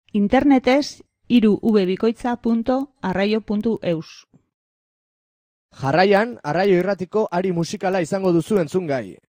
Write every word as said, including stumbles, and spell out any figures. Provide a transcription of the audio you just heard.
Internetez hiru v bikoitza punto arraio puntu eus. Jarraian, Arraio Irratiko ari musikala izango duzu entzungai.